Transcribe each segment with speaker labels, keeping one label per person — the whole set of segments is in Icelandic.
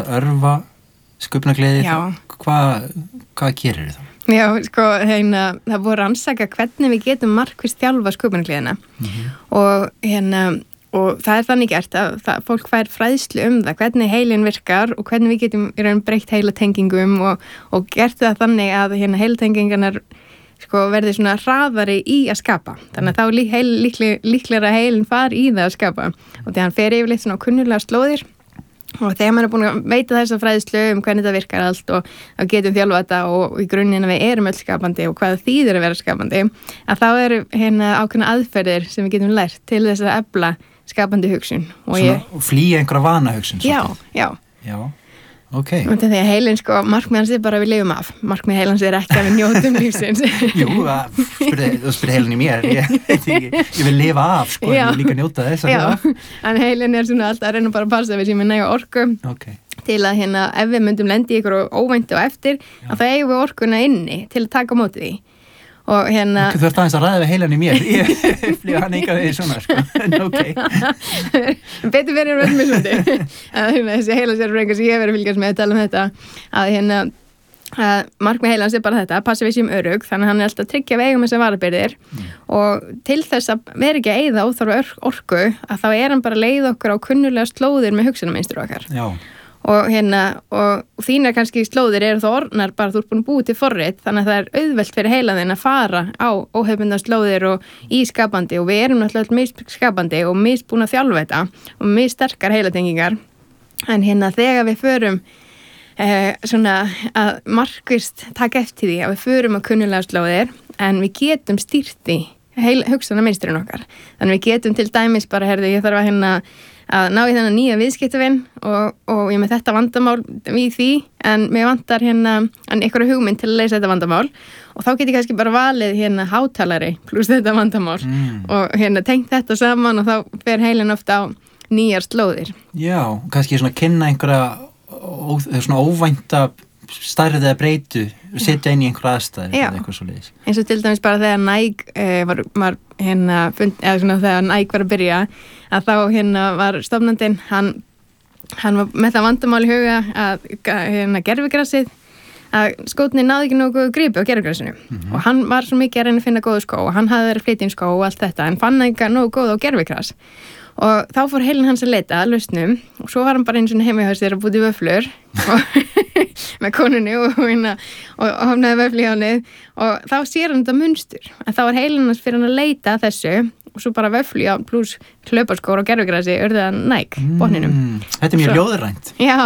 Speaker 1: að örfa sköpunargleði. Hvað gerir það?
Speaker 2: Já, sko, það búið að rannsaka hvernig við getum markvisst þjálfa sköpunargleðina og það þannig gert að fólk fær fræðslu það, hvernig heilin virkar og hvernig við getum í raun breytt heilatengingum og gert það þannig að heilatengingarnar verði svona hraðari í að skapa. Þannig að þá líklega heilin far í það að skapa og þegar hann fer yfirleitt svona kunnulega slóðir og þegar maður er búin að veita þessa fræðslu hvernig þetta virkar allt og að getum þjálfa þetta og í grunninn að við erum öll skapandi og hvað þýðir að vera skapandi, að þá eru ákveðna aðferðir sem við getum lært til þess að efla skapandi hugsun.
Speaker 1: Og flýja einhverja vanahugsun. Já. Ok.
Speaker 2: Og þetta er heilin, markmið hans er bara að við lifum af. Markmið heilans er ekki að við njótum lífsins.
Speaker 1: Jú, þú spyrir heilin í mér. Ég vil lifa af, ég vil líka njóta þess að lifa af.
Speaker 2: En heilin er svona alltaf að reyna bara að passa við sem er næga orku til að ef við myndum lendi í ykkur óvæntu og eftir, að það eigum við orkuna inni til að taka á móti því. Og
Speaker 1: Þú ert aðeins að ræða við heilan í mér. Ég flýði hann eitthvað við svona, en ok.
Speaker 2: Betur verið öll mismundi. Þessi heilasérfræðingar sem ég hef verið að fylgjast með að tala þetta, að markmið heilans er bara þetta, að passa við séum örugg, þannig að hann er alltaf að tryggja við eigum þessar varabyrðir og til þess að vera ekki að eyða óþarfa orku, að þá er hann bara að leiða okkur á kunnulega slóðir með hugsunarmynstur okkar.
Speaker 1: Já.
Speaker 2: Og þínar kannski slóðir eru þá orðnar bara þú ert búin að búið til forrit, þannig að það er auðvelt fyrir heilaðinn að fara á óhefbundna slóðir og í skapandi og við erum náttúrulega misskapandi og misbúin að þjálfa þetta og missterkar heilatengingar en þegar við förum svona að markvisst taka eftir því að við förum að kunnulega slóðir en við getum stýrt því hugsunarmynsturinn okkar, þannig við getum til dæmis bara ég þarf að ná í þennan nýja viðskiptavin og ég með þetta vandamál við því en mér vantar einhverja hugmynd til að leysa þetta vandamál og þá get ég kannski bara valið hátalari pluss þetta vandamál og tengt þetta saman og þá fer heilin ofta á nýjar slóðir.
Speaker 1: Já, kannski svona kynna einhverja svona óvænta stærð eða breytu setja inn í einhverja aðstæður eða eitthvað svoleiðis. Eins
Speaker 2: og til dæmis bara þegar Nike var þegar Nike var að byrja að þá var stofnandinn hann var með það vandamál í huga að gervigrassið að skótinni náði ekki nógu grípi á gervigrassinu og hann var svo mikið að reyna að finna góðu skó og hann hafði verið að flytja inn skó og allt þetta en fann ekki nógu góð á gervigrass og þá fór heilin hans að leita að lausnum og svo var hann bara einu svona heima hjá sér að búti vöflur með konunni og hafnaði vöfli hjá henni og þá sér hann þetta munstur en þá var heilin hans fyrir hann að leita að þessu og svo bara vöfli á pluss hlaupaskór og gervigrassi urðaðan Nike botninum.
Speaker 1: Þetta er mjög ljóðrænt.
Speaker 2: Já.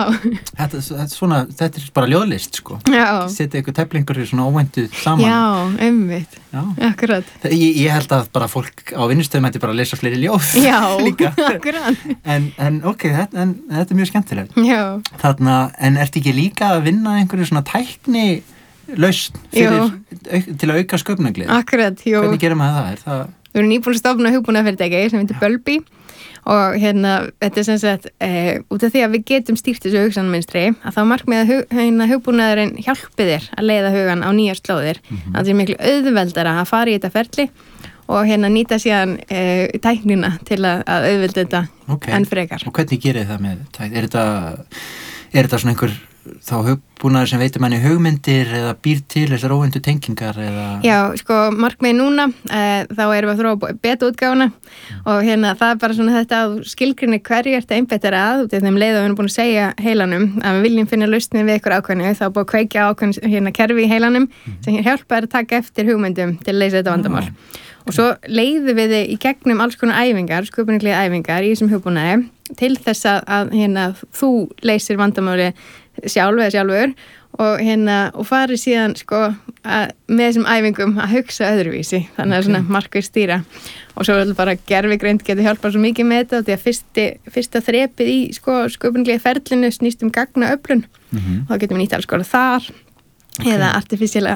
Speaker 1: Þetta er bara ljóðlist, Já. Setja eitthvað teflingur svona óvæntu saman.
Speaker 2: Já, einmitt. Já. Akkurat.
Speaker 1: Ég held að bara fólk á vinnustöðum ætti bara að lesa fleiri ljóð.
Speaker 2: Já,
Speaker 1: líka.
Speaker 2: Akkurat.
Speaker 1: En ok, þetta er mjög skemmtilegt.
Speaker 2: Já.
Speaker 1: En ertu ekki líka að vinna einhverju svona tækni lausn til að auka sköpunargleði?
Speaker 2: Akkurat, jú.
Speaker 1: Hvernig gerum maður það?
Speaker 2: Við erum nýbúin að stofna hugbúnaðarfyrirtæki sem heitir Bölby og þetta er sem sagt út af því að við getum stýrt þessu hugsanmynstri að þá markmið að hugbúnaðurinn hjálpi þér að leiða hugan á nýjar slóðir það er miklu auðveldara að fara í þetta ferli og nýta síðan tæknina til að auðvelda þetta enn frekar.
Speaker 1: Og hvernig gerir það með tækni? Er þetta svona einhver þá hugbúnaður sem veitir manni hugmyndir eða býr til þessar óvæntu tengingar eða?
Speaker 2: Já, markmið núna þá erum við að þróa beta-útgáfuna og það er bara svona þetta að skilgrinni hverju ert að einbeita að út af þeim leið og við erum búin að segja heilanum að við viljum finna lausnir við ykkur ákveðnu þá er búin að kveikja ákveðnu kerfi í heilanum sem hjálpa að taka eftir hugmyndum til að leysa þetta vandamál og svo leiðum við þið í gegnum alls konar æfingar, sköpunargleði æfingar í þessum hugbúnaði til þess að þú leysir vandamáli sjálfur og farið síðan með þessum æfingum að hugsa öðruvísi þannig að svona markvisst stýra og svo bara gervigreind getur hjálpað svo mikið með þetta því að fyrsta þrepið í sköpunargleði ferlinu snýst gagnaöflun og þá getum við nýtt alls konar þar eða artificial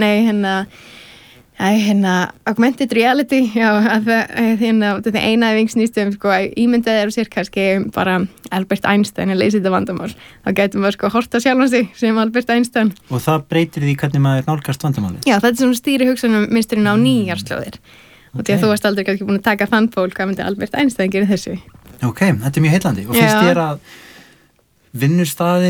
Speaker 2: augmented reality þetta eina æfing snýst ímyndaði sér kannski bara Albert Einstein að leysa þetta vandamál þá getum við horta sjálfan sig sem Albert Einstein
Speaker 1: og það breytir því hvernig maður nálgast vandamálið?
Speaker 2: Já, þetta er svona stýri hugsunarmynsturinn á nýjar slóðir og því að þú varst aldrei kannski búin að taka þann pól hvað myndi Albert Einstein gera þessu?
Speaker 1: Ok, þetta er mjög heillandi og finnst þér að vinnustaðir